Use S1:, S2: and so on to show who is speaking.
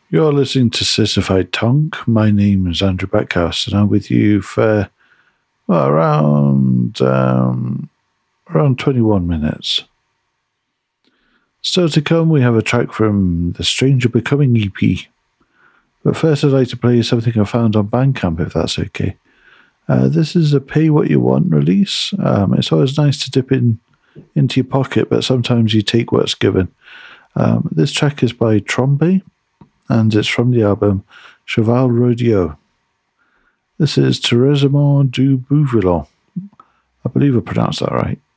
S1: You're listening to Sissified Tonk. My name is Andrew Backhouse, and I'm with you for around 21 minutes. Still to come, we have a track from the Stranger Becoming EP. But first, I'd like to play you something I found on Bandcamp, if that's okay. This is a pay what you want release. It's always nice to dip into your pocket, but sometimes you take what's given. This track is by Trombe, and it's from the album Cheval Rodeo. This is Thérèse du Bourvillon. I believe I pronounced that right.